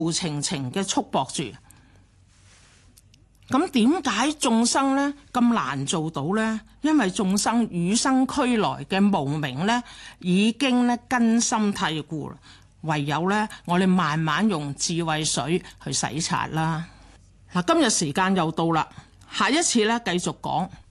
無情情嘅束縛住。咁點解眾生呢咁難做到呢？因為眾生與生俱來嘅無明呢已經呢根深蒂固啦。唯有呢，我哋慢慢用智慧水去洗刷啦。嗱，今日時間又到啦，下一次呢繼續講